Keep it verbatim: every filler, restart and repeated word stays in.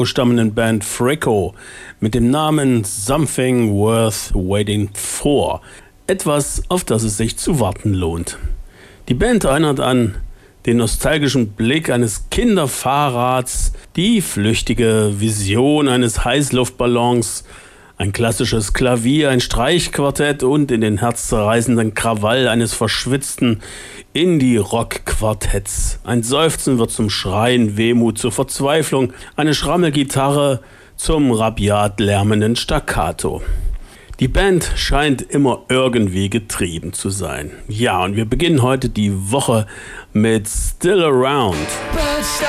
stammenden Band Fricko mit dem Namen Something Worth Waiting For. Etwas, auf das es sich zu warten lohnt. Die Band erinnert an den nostalgischen Blick eines Kinderfahrrads, die flüchtige Vision eines Heißluftballons, ein klassisches Klavier, ein Streichquartett und in den herzzerreißenden Krawall eines verschwitzten Indie-Rock-Quartetts. Ein Seufzen wird zum Schreien, Wehmut zur Verzweiflung, eine Schrammelgitarre zum rabiat lärmenden Staccato. Die Band scheint immer irgendwie getrieben zu sein. Ja, und wir beginnen heute die Woche mit Still Around.